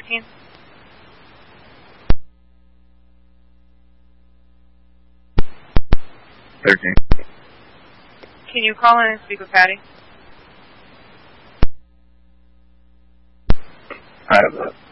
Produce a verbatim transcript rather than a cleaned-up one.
thirteen? thirteen. Can you call in and speak with Patty? I have that.